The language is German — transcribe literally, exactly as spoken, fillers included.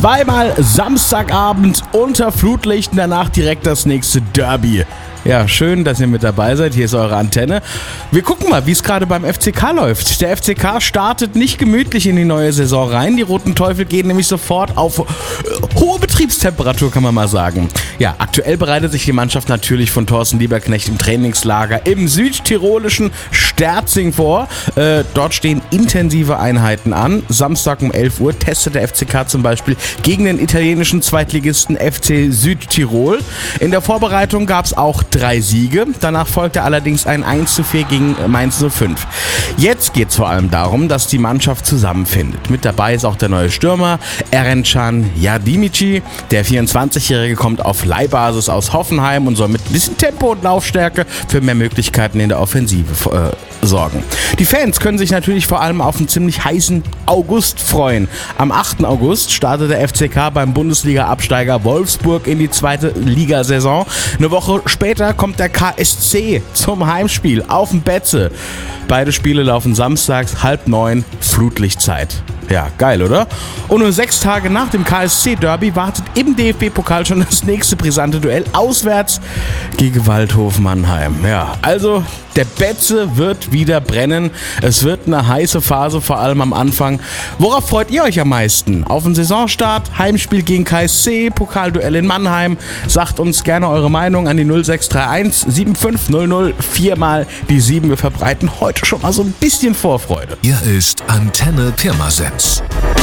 Zweimal Samstagabend unter Flutlicht und danach direkt das nächste Derby. Ja, schön, dass ihr mit dabei seid. Hier ist eure Antenne. Wir gucken mal, wie es gerade beim F C K läuft. Der F C K startet nicht gemütlich in die neue Saison rein. Die Roten Teufel gehen nämlich sofort auf äh, hohe Betriebstemperatur, kann man mal sagen. Ja, aktuell bereitet sich die Mannschaft natürlich von Thorsten Lieberknecht im Trainingslager im südtirolischen Sterzing vor. Äh, dort stehen intensive Einheiten an. Samstag um elf Uhr testet der F C K zum Beispiel gegen den italienischen Zweitligisten F C Südtirol. In der Vorbereitung gab es auch drei Siege. Danach folgte allerdings ein eins zu vier gegen Mainz null fünf. Jetzt geht es vor allem darum, dass die Mannschaft zusammenfindet. Mit dabei ist auch der neue Stürmer Erencan Yardimici. Der vierundzwanzigjährige kommt auf Leihbasis aus Hoffenheim und soll mit ein bisschen Tempo und Laufstärke für mehr Möglichkeiten in der Offensive äh, sorgen. Die Fans können sich natürlich vor allem auf einen ziemlich heißen August freuen. Am achten August startet der F C K beim Bundesliga-Absteiger Wolfsburg in die zweite Ligasaison. Eine Woche später kommt der K S C zum Heimspiel auf dem Betze. Beide Spiele laufen samstags halb neun, Flutlichtzeit. Ja, geil, oder? Und nur sechs Tage nach dem K S C-Derby wartet im D F B-Pokal schon das nächste brisante Duell auswärts gegen Waldhof Mannheim. Ja, also der Betze wird wieder brennen. Es wird eine heiße Phase, vor allem am Anfang. Worauf freut ihr euch am meisten? Auf den Saisonstart, Heimspiel gegen K S C, Pokalduell in Mannheim? Sagt uns gerne eure Meinung an die null sechs drei eins sieben fünf null null vier mal die sieben. Wir verbreiten heute schon mal so ein bisschen Vorfreude. Hier ist Antenne Pirmasens.